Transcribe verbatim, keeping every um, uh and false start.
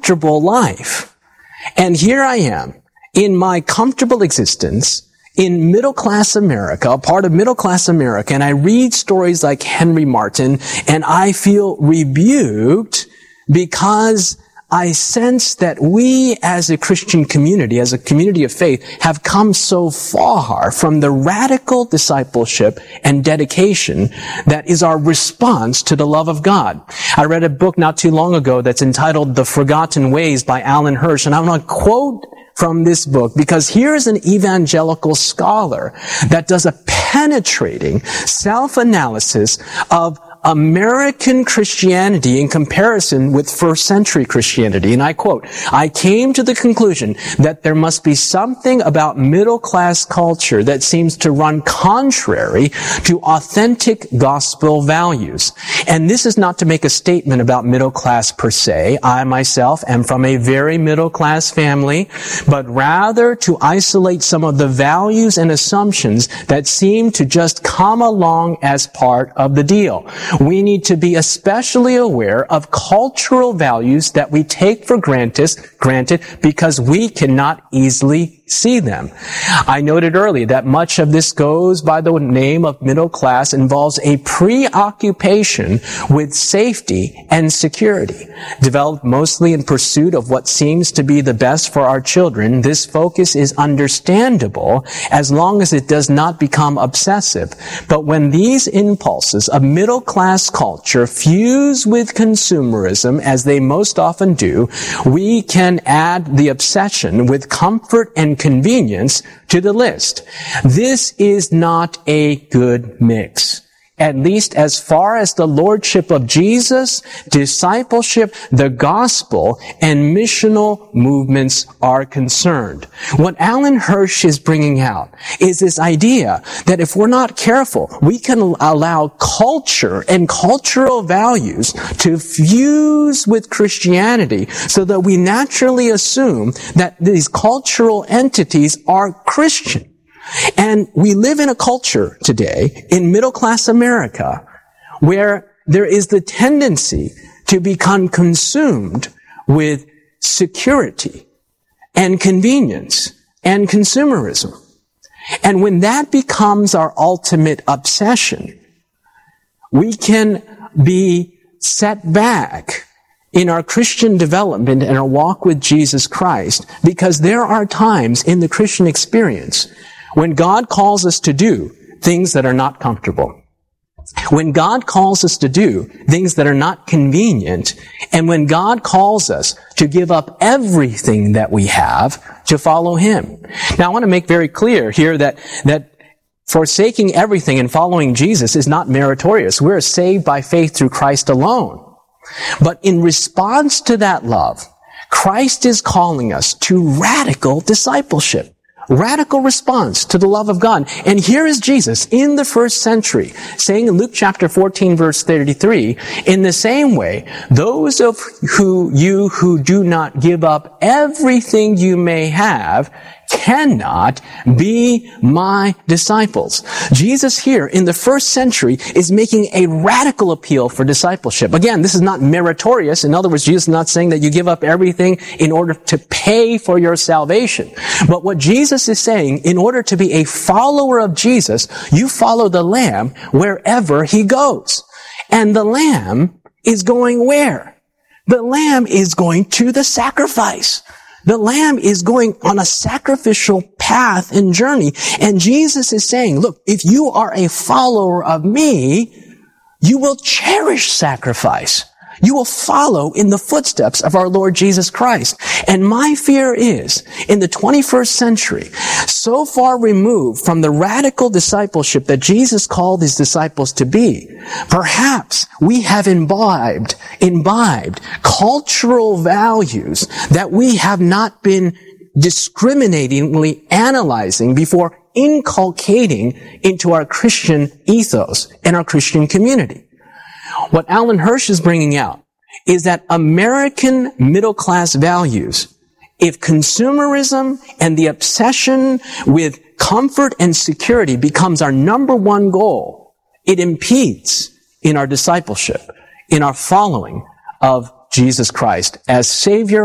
comfortable life. And here I am, in my comfortable existence, in middle-class America, a part of middle-class America, and I read stories like Henry Martin, and I feel rebuked because I sense that we as a Christian community, as a community of faith, have come so far from the radical discipleship and dedication that is our response to the love of God. I read a book not too long ago that's entitled The Forgotten Ways by Alan Hirsch, and I want to quote from this book, because here's an evangelical scholar that does a penetrating self-analysis of American Christianity in comparison with first century Christianity. And I quote, "I came to the conclusion that there must be something about middle class culture that seems to run contrary to authentic gospel values. And this is not to make a statement about middle class per se. I myself am from a very middle class family, but rather to isolate some of the values and assumptions that seem to just come along as part of the deal. We need to be especially aware of cultural values that we take for granted, granted because we cannot easily see them." I noted earlier that much of this goes by the name of middle class, involves a preoccupation with safety and security. Developed mostly in pursuit of what seems to be the best for our children, this focus is understandable as long as it does not become obsessive. But when these impulses of middle class culture fuse with consumerism, as they most often do, we can add the obsession with comfort and convenience to the list. This is not a good mix. At least as far as the lordship of Jesus, discipleship, the gospel, and missional movements are concerned. What Alan Hirsch is bringing out is this idea that if we're not careful, we can allow culture and cultural values to fuse with Christianity so that we naturally assume that these cultural entities are Christian. And we live in a culture today, in middle-class America, where there is the tendency to become consumed with security and convenience and consumerism. And when that becomes our ultimate obsession, we can be set back in our Christian development and our walk with Jesus Christ, because there are times in the Christian experience when God calls us to do things that are not comfortable, when God calls us to do things that are not convenient, and when God calls us to give up everything that we have to follow Him. Now, I want to make very clear here that, that forsaking everything and following Jesus is not meritorious. We're saved by faith through Christ alone. But in response to that love, Christ is calling us to radical discipleship. Radical response to the love of God. And here is Jesus in the first century saying in Luke chapter fourteen verse thirty-three, in the same way, those of who you who do not give up everything you may have cannot be my disciples. Jesus here in the first century is making a radical appeal for discipleship. Again, this is not meritorious. In other words, Jesus is not saying that you give up everything in order to pay for your salvation. But what Jesus is saying, in order to be a follower of Jesus, you follow the Lamb wherever He goes. And the Lamb is going where? The Lamb is going to the sacrifice. The Lamb is going on a sacrificial path and journey. And Jesus is saying, look, if you are a follower of me, you will cherish sacrifice. You will follow in the footsteps of our Lord Jesus Christ. And my fear is, in the twenty-first century, so far removed from the radical discipleship that Jesus called His disciples to be, perhaps we have imbibed, imbibed cultural values that we have not been discriminatingly analyzing before inculcating into our Christian ethos and our Christian community. What Alan Hirsch is bringing out is that American middle-class values, if consumerism and the obsession with comfort and security becomes our number one goal, it impedes in our discipleship, in our following of Jesus Christ as Savior